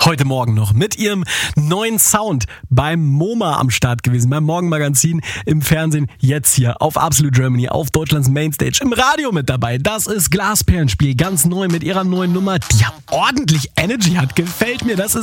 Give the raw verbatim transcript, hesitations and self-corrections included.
heute Morgen noch mit ihrem neuen Sound beim MoMA am Start gewesen, beim Morgenmagazin, im Fernsehen, jetzt hier auf Absolute Germany, auf Deutschlands Mainstage, im Radio mit dabei. Das ist Glasperlenspiel, ganz neu mit ihrer neuen Nummer, die ja ordentlich Energy hat, gefällt mir, das ist